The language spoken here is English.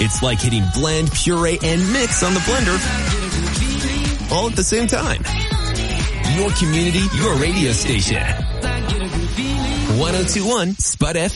It's like hitting blend, puree, and mix on the blender all at the same time. Your community, your radio station. 1021 Spud FM.